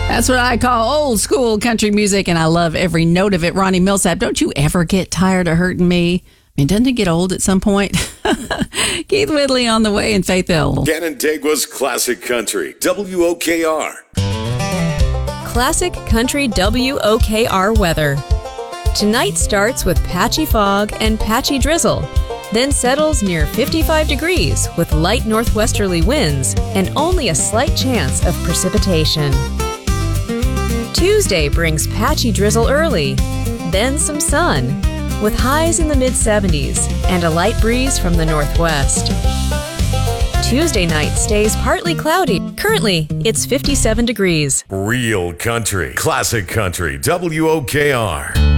That's what I call old school country music, and I love every note of it. Ronnie Millsap, don't you ever get tired of hurting me? I mean, doesn't it get old at some point? Keith Whitley on the way, and Faith Hill. Canandaigua's Classic Country, WOKR. Classic Country WOKR weather. Tonight starts with patchy fog and patchy drizzle, then settles near 55 degrees with light northwesterly winds and only a slight chance of precipitation. Tuesday brings patchy drizzle early, then some sun, with highs in the mid-70s and a light breeze from the northwest. Tuesday night stays partly cloudy. Currently, it's 57 degrees. Real country, classic country, WOKR.